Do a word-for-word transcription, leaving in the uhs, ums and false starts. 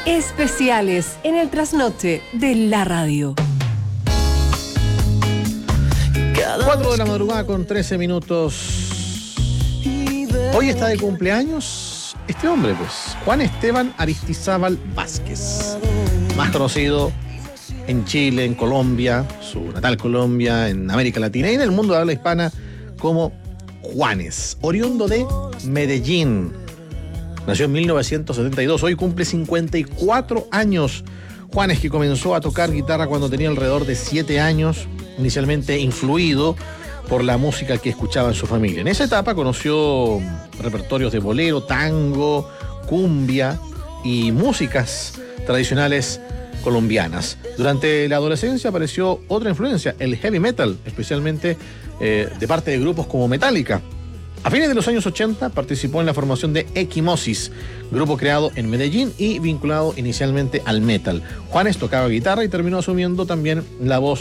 Especiales en el trasnoche de la radio. cuatro de la madrugada con trece minutos. Hoy está de cumpleaños este hombre, pues, Juan Esteban Aristizábal Vázquez, más conocido en Chile, en Colombia, su natal Colombia, en América Latina y en el mundo de habla hispana como Juanes, oriundo de Medellín. Nació en mil novecientos setenta y dos, hoy cumple cincuenta y cuatro años. Juanes, que comenzó a tocar guitarra cuando tenía alrededor de siete años, inicialmente influido por la música que escuchaba en su familia. En esa etapa conoció repertorios de bolero, tango, cumbia y músicas tradicionales colombianas. Durante la adolescencia apareció otra influencia, el heavy metal, especialmente eh, de parte de grupos como Metallica. A fines de los años ochenta participó en la formación de Equimosis, grupo creado en Medellín y vinculado inicialmente al metal. Juanes tocaba guitarra y terminó asumiendo también la voz